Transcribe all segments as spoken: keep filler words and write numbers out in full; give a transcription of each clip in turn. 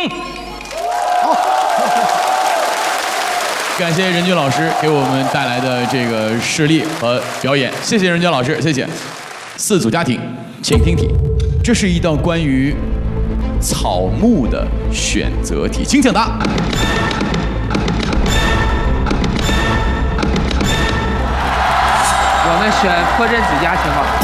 好， 感谢任军老师给我们带来的这个示例和表演，谢谢任军老师，谢谢。四组家庭，请听题，这是一道关于草木的选择题，请抢答。 我们选破阵子家庭吧。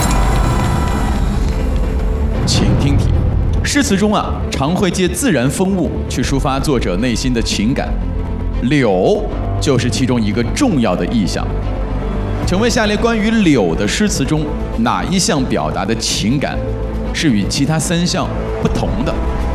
请听题，诗词中啊，常会借自然风物去抒发作者内心的情感，柳就是其中一个重要的意象。请问下列关于柳的诗词中，哪一项表达的情感是与其他三项不同的？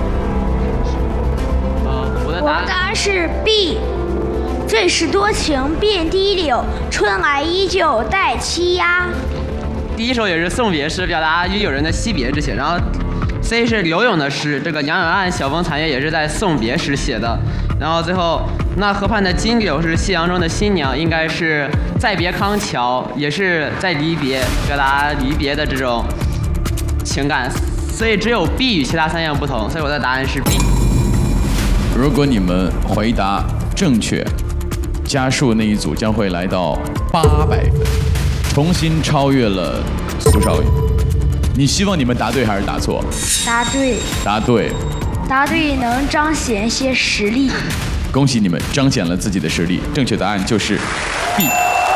啊，我的我的答案是 B。最是多情遍地柳，春来依旧带凄鸦。 第一首也是送别诗，表达与友人的惜别之情。然后 C 是柳永的诗，这个“杨柳岸，晓风残月”也是在送别时写的。然后最后，那河畔的金柳是夕阳中的新娘，应该是再别康桥，也是在离别，表达离别的这种情感。所以只有 B 与其他三样不同，所以我的答案是 B。 如果你们回答正确，加数那一组将会来到八百分，重新超越了苏少宇。你希望你们答对还是答错？ 答对。 答对。 答对能彰显些实力。 恭喜你们彰显了自己的实力，正确答案就是 B。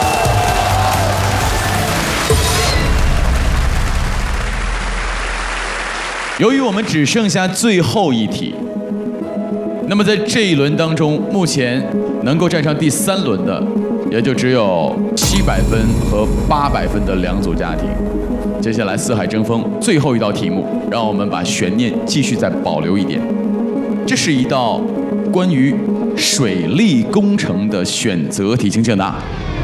由于我们只剩下最后一题，那么在这一轮当中，目前能够站上第三轮的，也就只有七百分和八百分的两组家庭。接下来四海争锋，最后一道题目，让我们把悬念继续再保留一点。这是一道关于水利工程的选择题，请抢答。